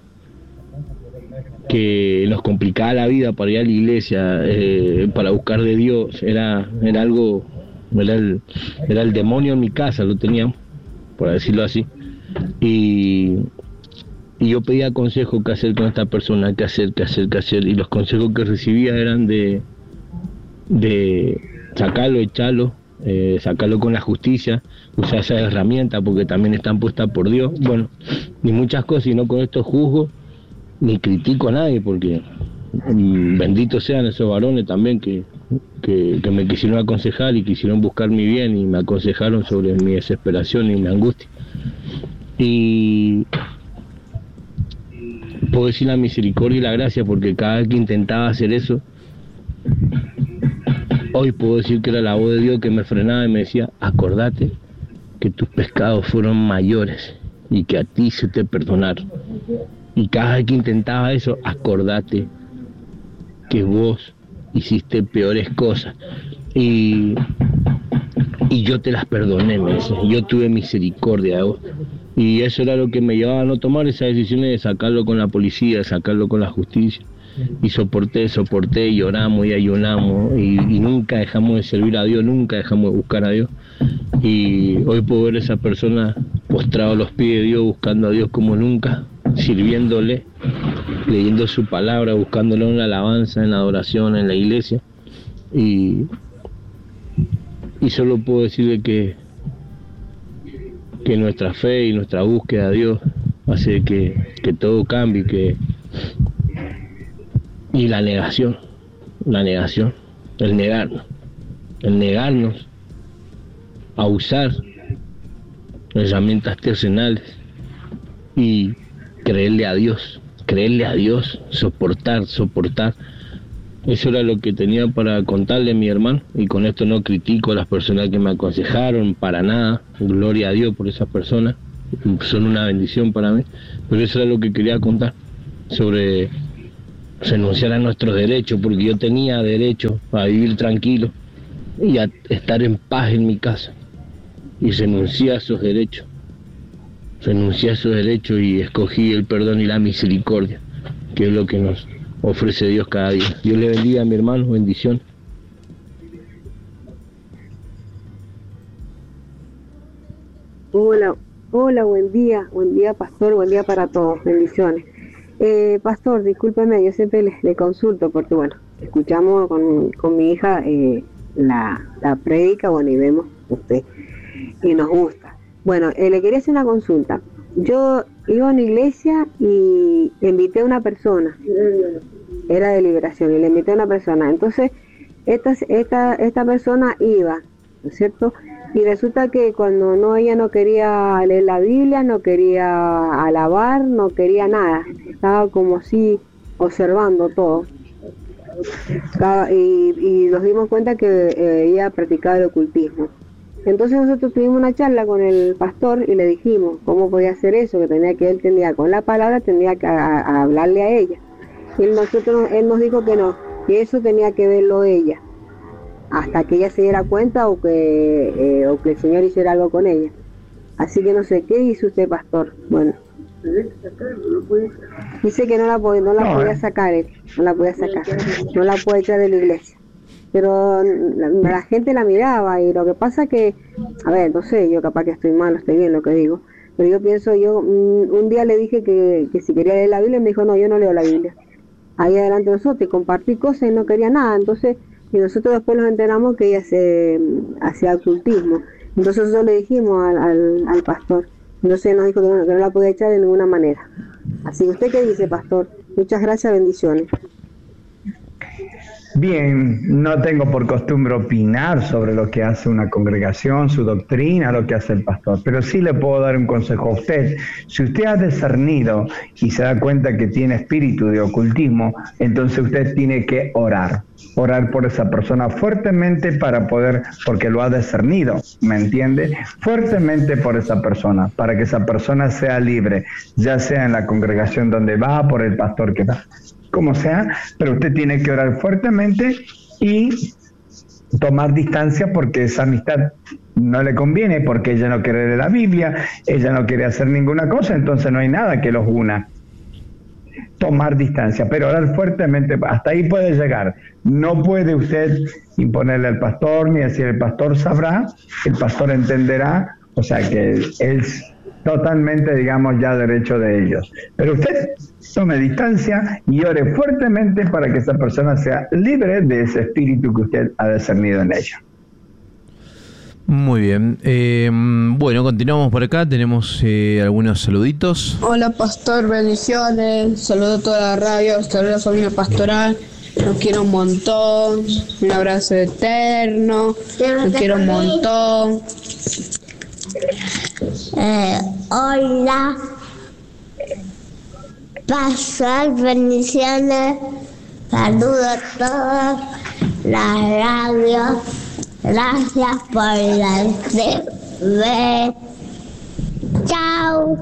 que nos complicaba la vida para ir a la iglesia, eh, para buscar de Dios. Era, era algo, era el, era el demonio en mi casa, lo teníamos, por decirlo así. Y, y yo pedía consejos qué hacer con esta persona, qué hacer, qué hacer, qué hacer. Y los consejos que recibía eran de, de sacarlo, echarlo, eh, sacarlo con la justicia, usar esas herramientas porque también están puestas por Dios. Bueno, y muchas cosas, y no con esto juzgo ni critico a nadie, porque um, benditos sean esos varones también que, que, que me quisieron aconsejar y quisieron buscar mi bien y me aconsejaron sobre mi desesperación y mi angustia. Y puedo decir la misericordia y la gracia, porque cada vez que intentaba hacer eso, hoy puedo decir que era la voz de Dios que me frenaba y me decía: acordate que tus pecados fueron mayores y que a ti se te perdonaron. Y cada vez que intentaba eso, acordate que vos hiciste peores cosas y, y yo te las perdoné, me decía. Yo tuve misericordia de vos. Y eso era lo que me llevaba a no tomar esas decisiones de sacarlo con la policía, de sacarlo con la justicia. Y soporté, soporté, y oramos y ayunamos y, y nunca dejamos de servir a Dios, nunca dejamos de buscar a Dios. Y hoy puedo ver a esa persona postrado a los pies de Dios, buscando a Dios como nunca, sirviéndole, leyendo su palabra, buscándole en la alabanza, en la adoración, en la iglesia. Y, y solo puedo decirle que, que nuestra fe y nuestra búsqueda a Dios hace que, que todo cambie, que y la negación, la negación, el negarnos, el negarnos a usar herramientas terrenales y creerle a Dios, creerle a Dios, soportar, soportar. Eso era lo que tenía para contarle a mi hermano, y con esto no critico a las personas que me aconsejaron, para nada, gloria a Dios por esas personas, son una bendición para mí, pero eso era lo que quería contar, sobre renunciar a nuestros derechos, porque yo tenía derecho a vivir tranquilo y a estar en paz en mi casa, y renuncié a esos derechos, renuncié a esos derechos y escogí el perdón y la misericordia, que es lo que nos ofrece Dios cada día. Dios le bendiga a mi hermano, bendición. Hola, hola, buen día, buen día pastor, buen día para todos, bendiciones. Eh, pastor, discúlpeme, yo siempre le, le consulto porque bueno, escuchamos con, con mi hija eh, la, la prédica, bueno, y vemos usted, y nos gusta. Bueno, eh, le quería hacer una consulta. Yo iba a una iglesia y invité a una persona, era de liberación, y le invité a una persona. Entonces, esta, esta, esta persona iba, ¿no es cierto? Y resulta que cuando no, ella no quería leer la Biblia, no quería alabar, no quería nada. Estaba como así observando todo. Y, y nos dimos cuenta que eh, ella practicaba el ocultismo. Entonces nosotros tuvimos una charla con el pastor y le dijimos cómo podía hacer eso, que tenía que él tenía con la palabra, tenía que a, a hablarle a ella. Y él, nosotros, él nos dijo que no, que eso tenía que verlo ella, hasta que ella se diera cuenta o que, eh, o que el Señor hiciera algo con ella. Así que no sé, ¿qué dice usted, pastor? Bueno, dice que no la, pod- no la no, podía sacar él, no la podía sacar, no la puede echar de la iglesia. Pero la, la gente la miraba, y lo que pasa que, a ver, no sé, yo capaz que estoy mal, estoy bien lo que digo, pero yo pienso, yo un, un día le dije que, que si quería leer la Biblia, y me dijo, no, yo no leo la Biblia. Ahí adelante de nosotros, y compartí cosas y no quería nada, entonces, y nosotros después nos enteramos que ella se hacía ocultismo. Entonces nosotros le dijimos al, al, al pastor, entonces nos dijo que no, que no la podía echar de ninguna manera. Así que usted, ¿qué dice, pastor? Muchas gracias, bendiciones. Bien, no tengo por costumbre opinar sobre lo que hace una congregación, su doctrina, lo que hace el pastor, pero sí le puedo dar un consejo a usted. Si usted ha discernido y se da cuenta que tiene espíritu de ocultismo, entonces usted tiene que orar, orar por esa persona fuertemente para poder, porque lo ha discernido, ¿me entiende? Fuertemente por esa persona, para que esa persona sea libre, ya sea en la congregación donde va, por el pastor que va, como sea, pero usted tiene que orar fuertemente y tomar distancia, porque esa amistad no le conviene, porque ella no quiere leer la Biblia, ella no quiere hacer ninguna cosa, entonces no hay nada que los una. Tomar distancia, pero orar fuertemente, hasta ahí puede llegar. No puede usted imponerle al pastor, ni decir el pastor sabrá, el pastor entenderá, o sea que es totalmente, digamos, ya derecho de ellos. Pero usted tome distancia y ore fuertemente para que esa persona sea libre de ese espíritu que usted ha discernido en ella. Muy bien. Eh, bueno, continuamos por acá. Tenemos eh, algunos saluditos. Hola, pastor, bendiciones. Saludo a toda la radio, saludo a la familia pastoral. Los quiero un montón. Un abrazo eterno. Los quiero un montón. Eh, hola, pastor, bendiciones, saludos a todos, la radio, gracias por la T V, chao.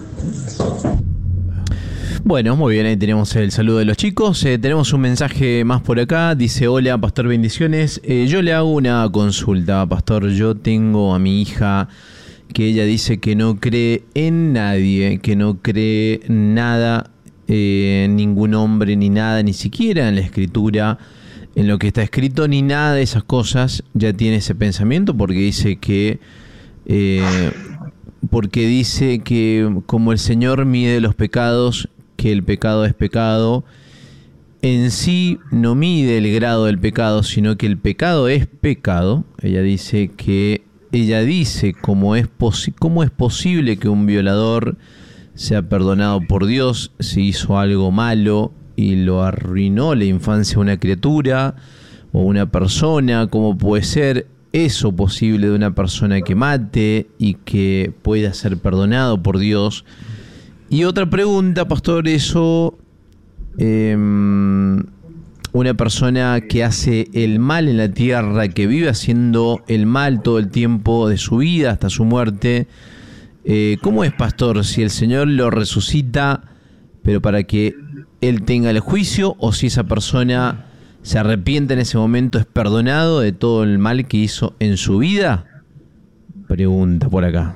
Bueno, muy bien, ahí tenemos el saludo de los chicos. Eh, tenemos un mensaje más por acá. Dice, hola, pastor, bendiciones. Eh, yo le hago una consulta, pastor. Yo tengo a mi hija que ella dice que no cree en nadie, que no cree nada, eh, en ningún hombre, ni nada, ni siquiera en la escritura, en lo que está escrito, ni nada de esas cosas. Ya tiene ese pensamiento porque dice que... Eh, porque dice que como el Señor mide los pecados, que el pecado es pecado, en sí no mide el grado del pecado, sino que el pecado es pecado. Ella dice que ella dice cómo es posi- cómo es posible que un violador sea perdonado por Dios si hizo algo malo y lo arruinó la infancia de una criatura o una persona. ¿Cómo puede ser eso posible de una persona que mate y que pueda ser perdonado por Dios? Y otra pregunta, pastor, eso, eh, una persona que hace el mal en la tierra, que vive haciendo el mal todo el tiempo de su vida hasta su muerte, eh, ¿cómo es, pastor? Si el Señor lo resucita, pero para que él tenga el juicio, o si esa persona se arrepiente en ese momento, ¿es perdonado de todo el mal que hizo en su vida? Pregunta por acá.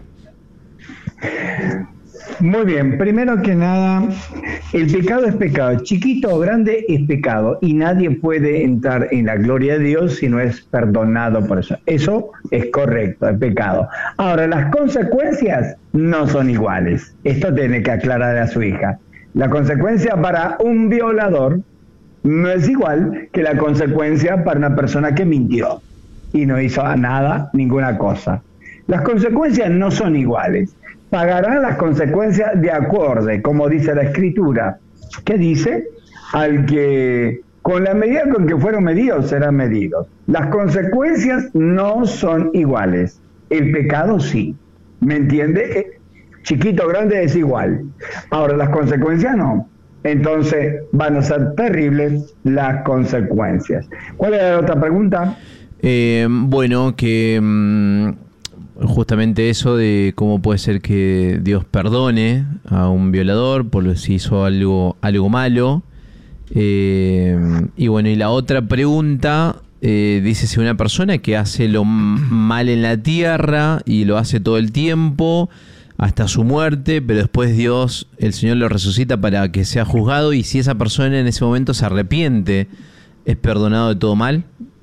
Muy bien, primero que nada, el pecado es pecado, chiquito o grande es pecado, y nadie puede entrar en la gloria de Dios si no es perdonado por eso. Eso es correcto, es pecado. Ahora, las consecuencias no son iguales. Esto tiene que aclarar a su hija. La consecuencia para un violador no es igual que la consecuencia para una persona que mintió y no hizo nada, ninguna cosa. Las consecuencias no son iguales. Pagarán las consecuencias de acorde, como dice la Escritura. ¿Qué dice? Al que con la medida con que fueron medidos serán medidos. Las consecuencias no son iguales. El pecado sí. ¿Me entiende? Chiquito o grande es igual. Ahora, las consecuencias no. Entonces van a ser terribles las consecuencias. ¿Cuál era la otra pregunta? Eh, bueno, que mmm, justamente eso de cómo puede ser que Dios perdone a un violador por si hizo algo, algo malo. Eh, y bueno, y la otra pregunta, eh, dice, si una persona que hace lo mal en la tierra y lo hace todo el tiempo hasta su muerte, pero después Dios, el Señor lo resucita para que sea juzgado, y si esa persona en ese momento se arrepiente, ¿es perdonado de todo mal?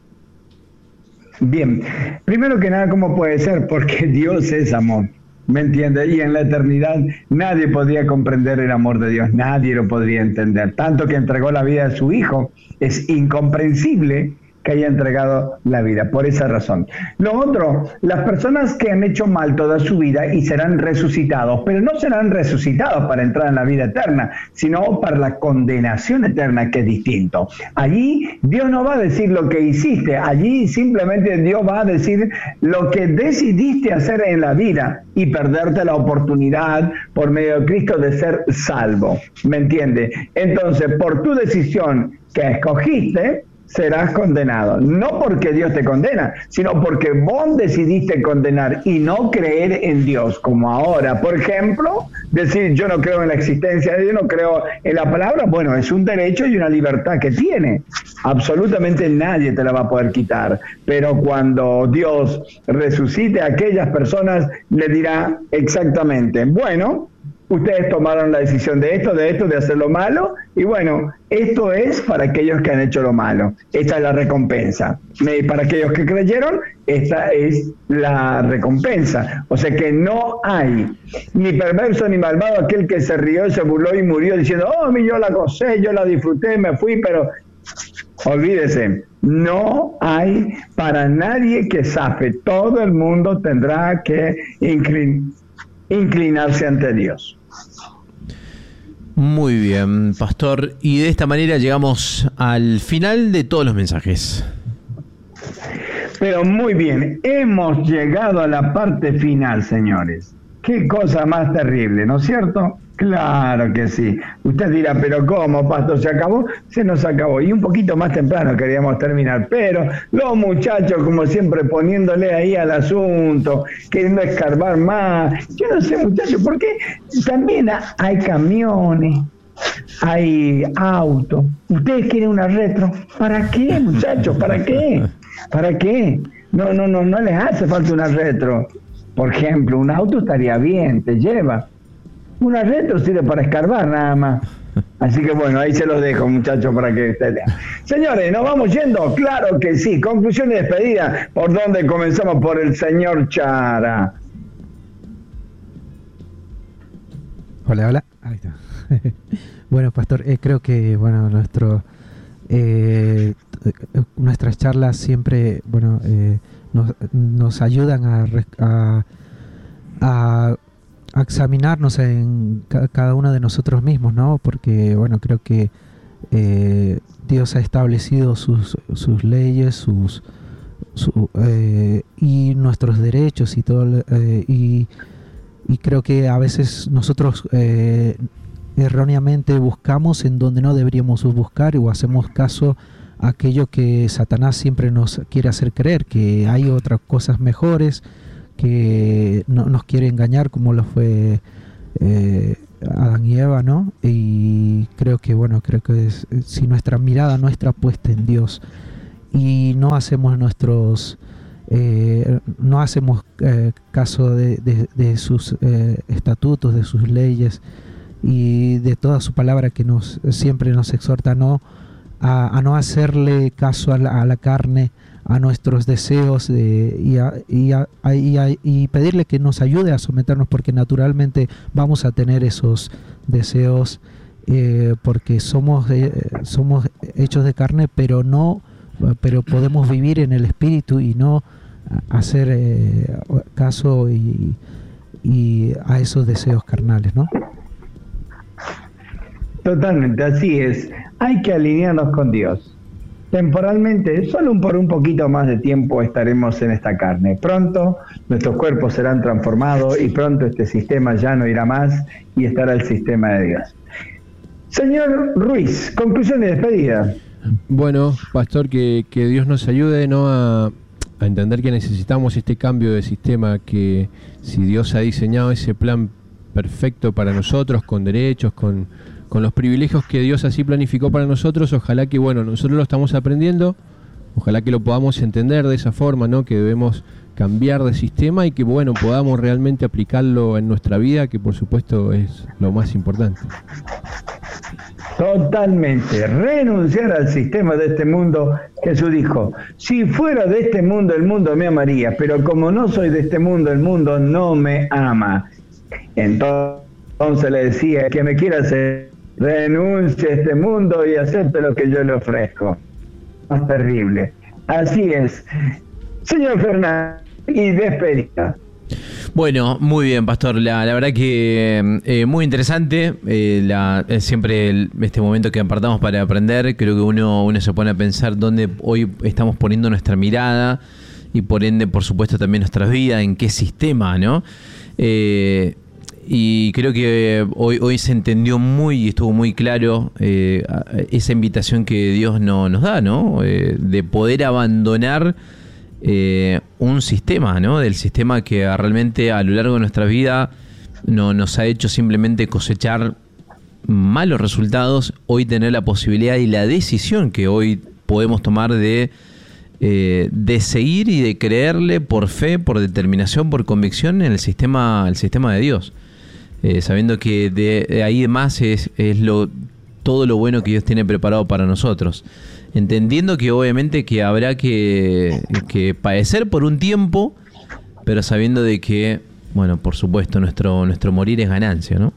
Bien, primero que nada, ¿cómo puede ser? Porque Dios es amor, ¿me entiendes? Y en la eternidad nadie podría comprender el amor de Dios, nadie lo podría entender. Tanto que entregó la vida a su Hijo, es incomprensible que haya entregado la vida, por esa razón. Lo otro, las personas que han hecho mal toda su vida y serán resucitados, pero no serán resucitados para entrar en la vida eterna, sino para la condenación eterna, que es distinto. Allí Dios no va a decir lo que hiciste, allí simplemente Dios va a decir lo que decidiste hacer en la vida y perderte la oportunidad por medio de Cristo de ser salvo, ¿me entiendes? Entonces, por tu decisión que escogiste, serás condenado. No porque Dios te condena, sino porque vos decidiste condenar y no creer en Dios, como ahora. Por ejemplo, decir yo no creo en la existencia de Dios, no creo en la palabra, bueno, es un derecho y una libertad que tiene. Absolutamente nadie te la va a poder quitar. Pero cuando Dios resucite a aquellas personas, le dirá exactamente, bueno, ustedes tomaron la decisión de esto, de esto, de hacer lo malo, y bueno, esto es para aquellos que han hecho lo malo. Esta es la recompensa. Para aquellos que creyeron, esta es la recompensa. O sea que no hay ni perverso ni malvado aquel que se rió, se burló y murió diciendo, oh, yo la gocé, yo la disfruté, me fui, pero olvídese, no hay para nadie que zafe. Todo el mundo tendrá que inclin- inclinarse ante Dios. Muy bien, pastor. Y de esta manera llegamos al final de todos los mensajes. Pero muy bien, hemos llegado a la parte final, señores. Qué cosa más terrible, ¿no es cierto? Claro que sí. Usted dirá, pero ¿cómo, pastor? ¿Se acabó? Se nos acabó. Y un poquito más temprano queríamos terminar. Pero los muchachos, como siempre, poniéndole ahí al asunto, queriendo escarbar más. Yo no sé, muchachos, ¿por qué? También hay camiones, hay autos. ¿Ustedes quieren una retro? ¿Para qué, muchachos? ¿Para qué? ¿Para qué? No, no, no, no les hace falta una retro. Por ejemplo, un auto estaría bien, te lleva. Una retro sirve para escarbar nada más. Así que bueno, ahí se los dejo, muchachos, para que ustedes lean. Señores, ¿nos vamos yendo? Claro que sí. Conclusión y despedida. ¿Por dónde comenzamos? Por el señor Chara. Hola, hola. Ahí está. Bueno, pastor, eh, creo que bueno nuestro eh, nuestras charlas siempre bueno eh, nos, nos ayudan a, a, a a examinarnos en ca cada uno de nosotros mismos, ¿no? Porque, bueno, creo que eh, Dios ha establecido sus, sus leyes, sus su, eh, y nuestros derechos y todo, eh, y y creo que a veces nosotros eh, erróneamente buscamos en donde no deberíamos buscar, o hacemos caso a aquello que Satanás siempre nos quiere hacer creer, que hay otras cosas mejores, que no, nos quiere engañar, como lo fue eh, Adán y Eva, ¿no? Y creo que, bueno, creo que es, si nuestra mirada no está puesta en Dios y no hacemos nuestros eh, no hacemos eh, caso de, de, de sus eh, estatutos, de sus leyes y de toda su palabra que nos siempre nos exhorta no a, a no hacerle caso a la, a la carne, a nuestros deseos de, y, a, y, a, y, a, y pedirle que nos ayude a someternos, porque naturalmente vamos a tener esos deseos eh, porque somos eh, somos hechos de carne, pero no pero podemos vivir en el espíritu y no hacer eh, caso y, y a esos deseos carnales, ¿no? Totalmente, así es. Hay que alinearnos con Dios. Temporalmente, solo por un poquito más de tiempo estaremos en esta carne. Pronto nuestros cuerpos serán transformados y pronto este sistema ya no irá más y estará el sistema de Dios. Señor Ruiz, conclusión y despedida. Bueno, pastor, que, que Dios nos ayude, ¿no?, a, a entender que necesitamos este cambio de sistema, que si Dios ha diseñado ese plan perfecto para nosotros, con derechos, con, con los privilegios que Dios así planificó para nosotros, ojalá que, bueno, nosotros lo estamos aprendiendo, ojalá que lo podamos entender de esa forma, ¿no?, que debemos cambiar de sistema y que, bueno, podamos realmente aplicarlo en nuestra vida, que por supuesto es lo más importante. Totalmente, renunciar al sistema de este mundo. Jesús dijo, si fuera de este mundo, el mundo me amaría, pero como no soy de este mundo, el mundo no me ama. Entonces le decía, que me quiera hacer, renuncie a este mundo y acepte lo que yo le ofrezco. Más terrible. Así es. Señor Fernández, y despedida. Bueno, muy bien, pastor. La, la verdad que eh, muy interesante. Eh, la, es siempre el, este momento que apartamos para aprender. Creo que uno, uno se pone a pensar dónde hoy estamos poniendo nuestra mirada y por ende, por supuesto, también nuestras vidas, en qué sistema, ¿no? Eh, y creo que hoy, hoy se entendió muy y estuvo muy claro eh, esa invitación que Dios no, nos da, ¿no? Eh, de poder abandonar Eh, un sistema, ¿no? Del sistema que realmente a lo largo de nuestra vida no, nos ha hecho simplemente cosechar malos resultados. Hoy tener la posibilidad y la decisión que hoy podemos tomar de, eh, de seguir y de creerle por fe, por determinación, por convicción en el sistema, el sistema de Dios, eh, sabiendo que de, de ahí más es, es lo, todo lo bueno que Dios tiene preparado para nosotros. Entendiendo que obviamente que habrá que, que padecer por un tiempo, pero sabiendo de que, bueno, por supuesto, nuestro, nuestro morir es ganancia, ¿no?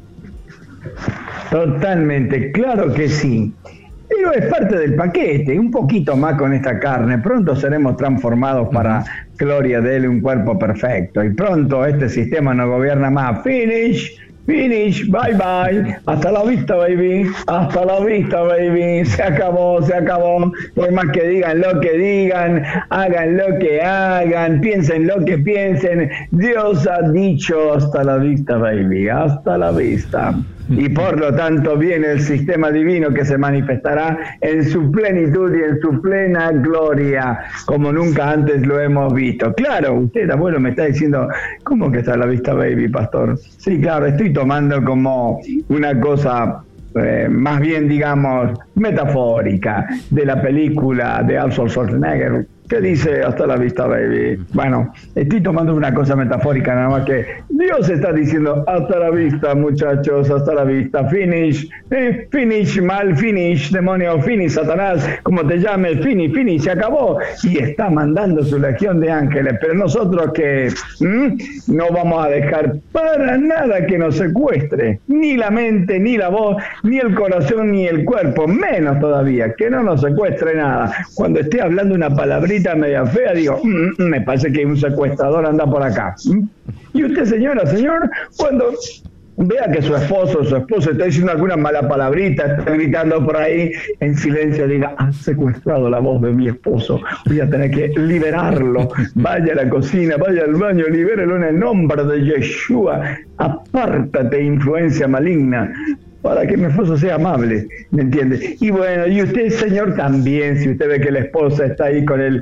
Totalmente, claro que sí. Pero es parte del paquete, un poquito más con esta carne. Pronto seremos transformados para gloria de Él, un cuerpo perfecto. Y pronto este sistema no gobierna más. Finish. Finish, bye bye, hasta la vista baby, hasta la vista baby, se acabó, se acabó, por más que digan lo que digan, hagan lo que hagan, piensen lo que piensen, Dios ha dicho hasta la vista baby, hasta la vista. Y por lo tanto viene el sistema divino que se manifestará en su plenitud y en su plena gloria, como nunca antes lo hemos visto. Claro, usted, abuelo, me está diciendo, ¿cómo que está a la vista, baby, pastor? Sí, claro, estoy tomando como una cosa eh, más bien, digamos, metafórica de la película de Arnold Schwarzenegger, que dice hasta la vista, baby. Bueno, estoy tomando una cosa metafórica, nada más que Dios está diciendo hasta la vista, muchachos, hasta la vista, finish, eh, finish, mal, finish, demonio, finish, Satanás, como te llames, finish, finish, se acabó. Y está mandando su legión de ángeles, pero nosotros que ¿m? no vamos a dejar para nada que nos secuestre, ni la mente, ni la voz, ni el corazón, ni el cuerpo, menos todavía, que no nos secuestre nada. Cuando esté hablando una palabrita media fea, digo, mm, me parece que un secuestrador anda por acá. ¿Mm? Y usted, señora, señor, cuando vea que su esposo, su esposo está diciendo alguna mala palabrita, está gritando por ahí, en silencio diga, han secuestrado la voz de mi esposo, voy a tener que liberarlo, vaya a la cocina, vaya al baño, libérelo en el nombre de Yeshua, apártate, influencia maligna, para que mi esposo sea amable, ¿me entiende? Y bueno, y usted, señor, también, si usted ve que la esposa está ahí con el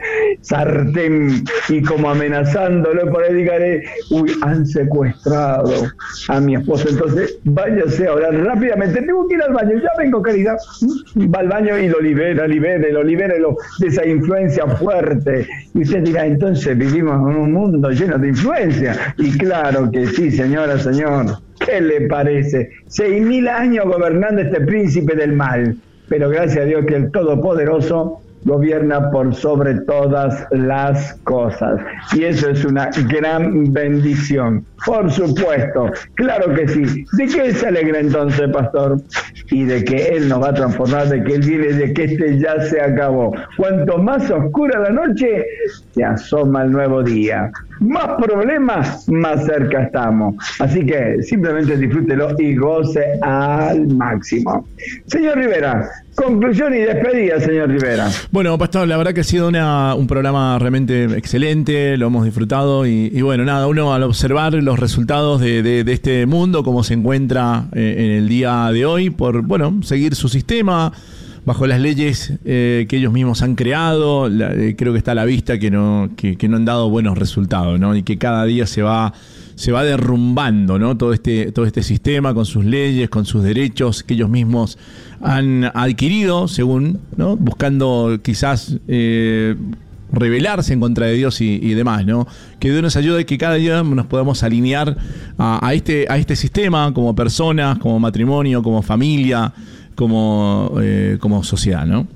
sartén y como amenazándolo, por ahí dígale, uy, han secuestrado a mi esposo, entonces váyase a orar rápidamente, tengo que ir al baño, ya vengo, querida, va al baño y lo libera, libérelo, libérelo de esa influencia fuerte. Y usted dirá, entonces vivimos en un mundo lleno de influencia. Y claro que sí, señora, señor. ¿Qué le parece? Seis mil años gobernando este príncipe del mal, pero gracias a Dios que el Todopoderoso gobierna por sobre todas las cosas. Y eso es una gran bendición. Por supuesto, claro que sí. ¿De qué se alegra entonces, pastor? Y de que Él nos va a transformar, de que Él viene, de que este ya se acabó. Cuanto más oscura la noche, se asoma el nuevo día. Más problemas, más cerca estamos. Así que simplemente disfrútelo y goce al máximo. Señor Rivera, conclusión y despedida, señor Rivera. Bueno, pastor, la verdad que ha sido una, un programa realmente excelente, lo hemos disfrutado y, y bueno, nada, uno al observar los resultados de, de, de este mundo, cómo se encuentra eh, en el día de hoy, por, bueno, seguir su sistema, bajo las leyes eh, que ellos mismos han creado, la, eh, creo que está a la vista que no, que, que no han dado buenos resultados, ¿no? Y que cada día se va, se va derrumbando, ¿no? Todo este, todo este sistema con sus leyes, con sus derechos que ellos mismos han adquirido, según, ¿no? Buscando quizás eh, rebelarse en contra de Dios y, y demás, ¿no? Que Dios nos ayude y que cada día nos podamos alinear a, a este, a este sistema como personas, como matrimonio, como familia, como, eh, como sociedad, ¿no?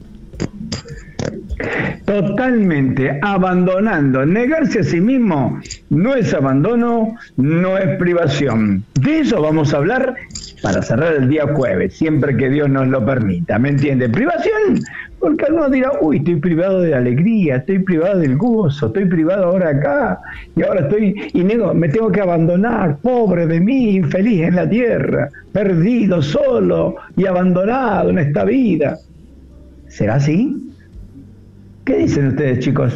Totalmente, abandonando, negarse a sí mismo no es abandono, no es privación. De eso vamos a hablar para cerrar el día jueves, siempre que Dios nos lo permita, ¿me entiende? Privación, porque algunos dirán, uy, estoy privado de alegría, estoy privado del gozo, estoy privado ahora acá, y ahora estoy, y nego, me tengo que abandonar, pobre de mí, infeliz en la tierra, perdido, solo y abandonado en esta vida. ¿Será así? ¿Qué dicen ustedes, chicos?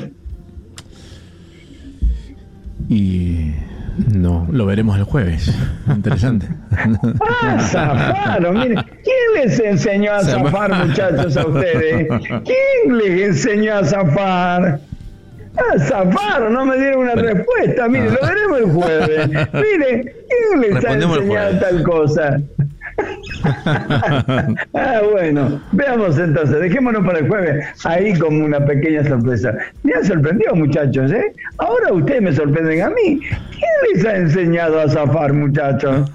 Y no, lo veremos el jueves. Interesante. Ah, zafaron, miren. ¿Quién les enseñó a zafar, muchachos, a ustedes? ¿Quién les enseñó a zafar? Ah, zafaron, no me dieron una respuesta. Mire, lo veremos el jueves. Mire, ¿quién les ha enseñado tal cosa? Ah, bueno, veamos entonces, dejémonos para el jueves, ahí como una pequeña sorpresa. Me han sorprendido, muchachos, ¿eh? Ahora ustedes me sorprenden a mí. ¿Quién les ha enseñado a zafar, muchachos?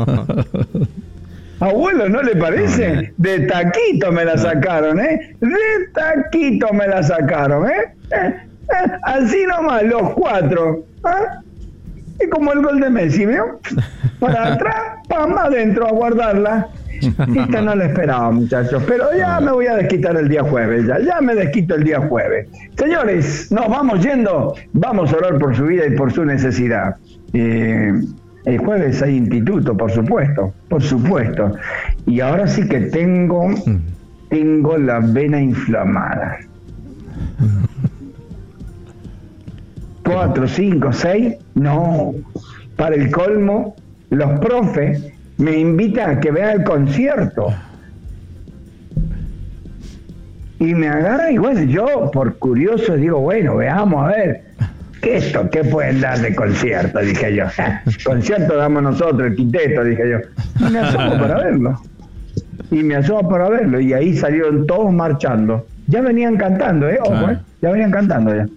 Abuelo, ¿no le parece? De taquito me la sacaron, ¿eh? De taquito me la sacaron, ¿eh? ¿Eh? ¿Eh? Así nomás, los cuatro. ¿Ah? Es como el gol de Messi, ¿vio? Para atrás, pam, adentro a guardarla. Esta no la esperaba, muchachos, pero ya me voy a desquitar el día jueves, ya, ya me desquito el día jueves. Señores, nos vamos yendo, vamos a orar por su vida y por su necesidad. Eh, el jueves hay instituto, por supuesto, por supuesto. Y ahora sí que tengo, tengo la vena inflamada. Cuatro, cinco, seis, no. Para el colmo, los profes me invitan a que vea el concierto. Y me agarran y bueno, yo por curioso digo, bueno, veamos a ver, ¿qué esto? ¿Qué pueden dar de concierto? Dije yo. Concierto damos nosotros, el quinteto, dije yo. Y me asomo para verlo. Y me asomo para verlo. Y ahí salieron todos marchando. Ya venían cantando, ¿eh? Ojo, ¿eh? Ya venían cantando ya.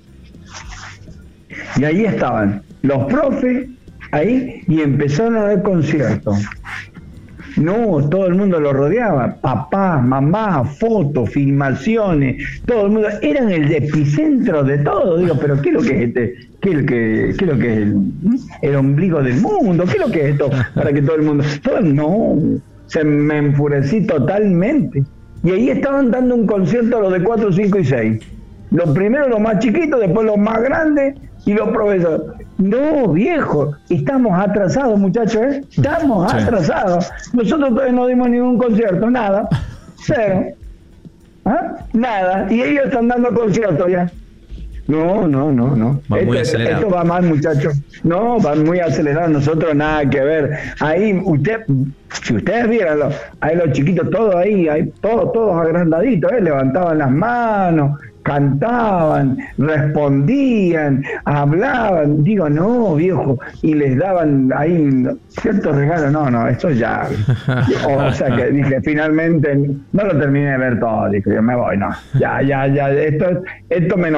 Y ahí estaban los profes, ahí, y empezaron a dar conciertos. No, todo el mundo lo rodeaba, papá, mamá, fotos, filmaciones, todo el mundo, eran el epicentro de todo. Digo, pero ¿qué es lo que es este? ¿Qué es lo que, qué es, lo que es el, el ombligo del mundo? ¿Qué es lo que es esto? Para que todo el mundo... Todo, no, se me enfurecí totalmente. Y ahí estaban dando un concierto los de cuatro, cinco y seis. Los primeros los más chiquitos, después los más grandes y los profesores. No, viejo, estamos atrasados, muchachos, ¿eh? Estamos Sí. atrasados. Nosotros todavía no dimos ningún concierto, nada. Cero. ¿Ah? Nada. Y ellos están dando conciertos ya. No, no, no, no. Va muy esto, acelerado. esto va mal, muchachos. No, va muy acelerado. Nosotros nada que ver. Ahí, usted, si ustedes vieran, los, ahí los chiquitos, todos ahí, ahí todos, todos agrandaditos, ¿eh? Levantaban las manos, cantaban, respondían, hablaban. Digo, no, viejo. Y les daban ahí ciertos regalos. No, no, eso ya. O, o sea que dije, finalmente, no lo terminé de ver todo. Dije, yo me voy, no. Ya, ya, ya. Esto, esto me